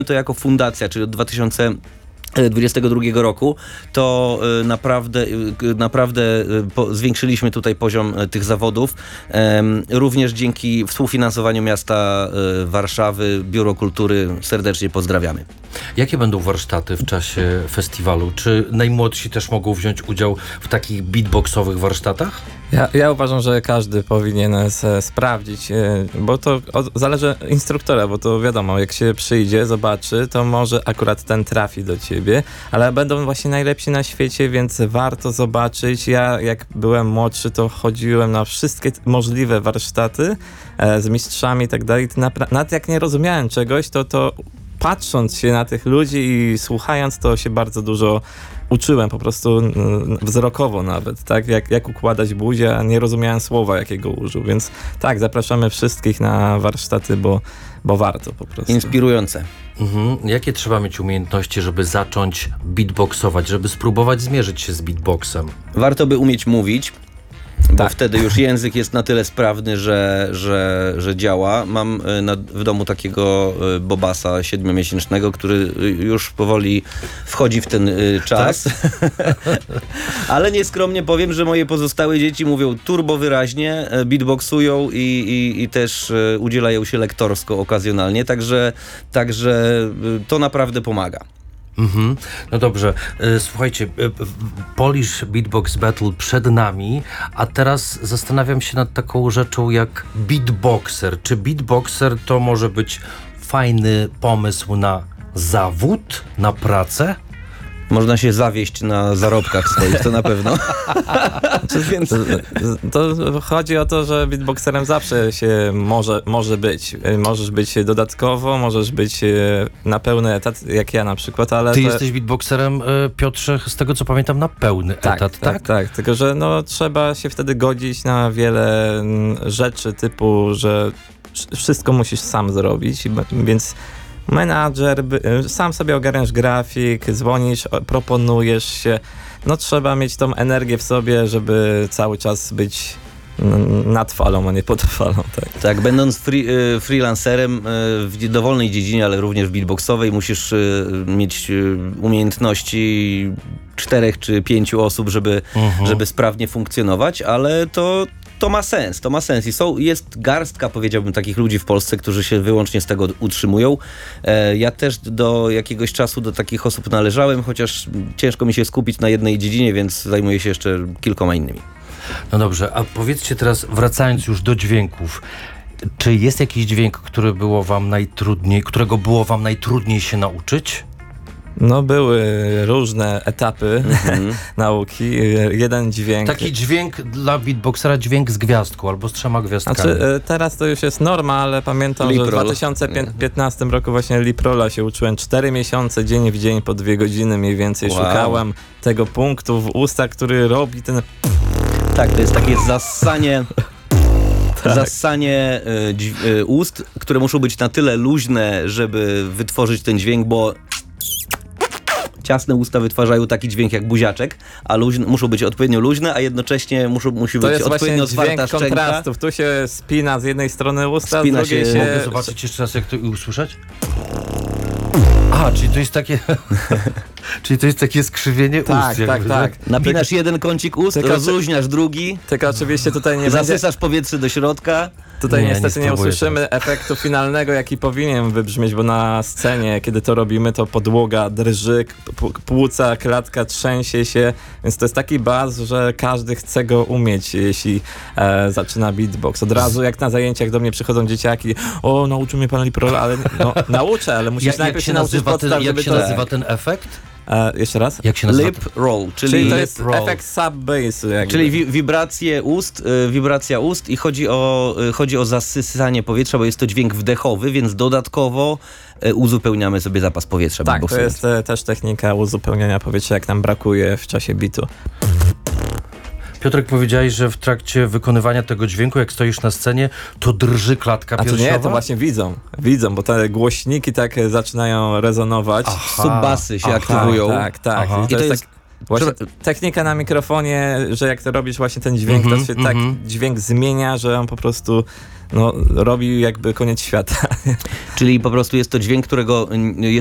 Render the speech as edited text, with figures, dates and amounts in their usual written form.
to jako fundacja, czyli od 2022 roku, to naprawdę zwiększyliśmy tutaj poziom tych zawodów. Również dzięki współfinansowaniu miasta Warszawy, Biuro Kultury serdecznie pozdrawiamy. Jakie będą warsztaty w czasie festiwalu? Czy najmłodsi też mogą wziąć udział w takich beatboxowych warsztatach? Ja uważam, że każdy powinien sprawdzić, bo to zależy od instruktora, bo to wiadomo, jak się przyjdzie, zobaczy, to może akurat ten trafi do ciebie, ale będą właśnie najlepsi na świecie, więc warto zobaczyć. Ja jak byłem młodszy, to chodziłem na wszystkie możliwe warsztaty z mistrzami i tak dalej. Nawet jak nie rozumiałem czegoś, to patrząc się na tych ludzi i słuchając, to się bardzo dużo uczyłem, po prostu wzrokowo nawet, tak? Jak układać buzię, a nie rozumiałem słowa, jakiego użył, więc tak, zapraszamy wszystkich na warsztaty, bo warto po prostu. Inspirujące. Jakie trzeba mieć umiejętności, żeby zacząć beatboxować, żeby spróbować zmierzyć się z beatboxem? Warto by umieć mówić, bo wtedy już język jest na tyle sprawny, że działa. Mam w domu takiego Bobasa 7-miesięcznego, który już powoli wchodzi w ten czas. Tak? Ale nieskromnie powiem, że moje pozostałe dzieci mówią turbo wyraźnie, beatboxują i też udzielają się lektorsko okazjonalnie, także to naprawdę pomaga. No dobrze, słuchajcie, Polish Beatbox Battle przed nami, a teraz zastanawiam się nad taką rzeczą jak beatboxer. Czy beatboxer to może być fajny pomysł na zawód, na pracę? Można się zawieść na zarobkach swoich, to na pewno. Więc to chodzi o to, że beatboxerem zawsze się może być. Możesz być dodatkowo, możesz być na pełny etat, jak ja na przykład, ale... Ty jesteś beatboxerem, Piotrze, z tego co pamiętam, na pełny etat, tak? Tak, tylko że trzeba się wtedy godzić na wiele rzeczy typu, że wszystko musisz sam zrobić, więc... menadżer, sam sobie ogarniasz grafik, dzwonisz, proponujesz się. Trzeba mieć tą energię w sobie, żeby cały czas być nad falą, a nie pod falą. Tak, będąc freelancerem w dowolnej dziedzinie, ale również w beatboxowej, musisz mieć umiejętności 4 czy 5 osób, żeby sprawnie funkcjonować, ale to ma sens. Jest garstka, powiedziałbym, takich ludzi w Polsce, którzy się wyłącznie z tego utrzymują. Ja też do jakiegoś czasu do takich osób należałem, chociaż ciężko mi się skupić na jednej dziedzinie, więc zajmuję się jeszcze kilkoma innymi. No dobrze, a powiedzcie teraz, wracając już do dźwięków, czy jest jakiś dźwięk, którego było wam najtrudniej się nauczyć? Były różne etapy nauki. Jeden dźwięk... Taki dźwięk dla beatboxera, dźwięk z gwiazdką albo z 3 gwiazdkami. Teraz to już jest norma, ale pamiętam, że w 2015 roku właśnie Liprola się uczyłem 4 miesiące, dzień w dzień, po 2 godziny mniej więcej. Wow. Szukałem tego punktu w ustach, który robi ten... Tak, to jest takie zassanie... Zassanie ust, które muszą być na tyle luźne, żeby wytworzyć ten dźwięk, bo ciasne usta wytwarzają taki dźwięk jak buziaczek, a muszą być odpowiednio luźne, a jednocześnie musi być odpowiednio otwarta szczęka. Kontrastów. Tu się spina z jednej strony usta, z drugiej się... Mogę zobaczyć jeszcze raz, jak to usłyszeć? Czyli to jest takie... Czyli to jest takie skrzywienie ust. Tak. Napinasz jeden kącik ust, rozluźniasz drugi. Tylko oczywiście tutaj nie zasysasz powietrze do środka. Tutaj niestety nie usłyszymy efektu finalnego, jaki powinien wybrzmieć, bo na scenie, kiedy to robimy, to podłoga drży, płuca, klatka trzęsie się, więc to jest taki bas, że każdy chce go umieć, jeśli zaczyna beatbox. Od razu jak na zajęciach do mnie przychodzą dzieciaki, nauczył mnie pan Liprola, ale nauczę, ale musisz najpierw się nauczyć podstaw, Jak się nazywa ten efekt? Jeszcze raz? Jak się nazywa? Lip roll, czyli to jest efekt sub-bass. Czyli wibracja ust i chodzi o zasysanie powietrza, bo jest to dźwięk wdechowy, więc dodatkowo uzupełniamy sobie zapas powietrza. Tak, to jest też technika uzupełniania powietrza, jak nam brakuje w czasie bitu. Piotrek, powiedziałeś, że w trakcie wykonywania tego dźwięku, jak stoisz na scenie, to drży klatka piersiowa? A to nie, to właśnie widzą, bo te głośniki tak zaczynają rezonować. Subbasy się aktywują. Tak. I to jest Właśnie technika na mikrofonie, że jak to robisz właśnie ten dźwięk, to się tak dźwięk zmienia, że on po prostu robi jakby koniec świata. Czyli po prostu jest to dźwięk, którego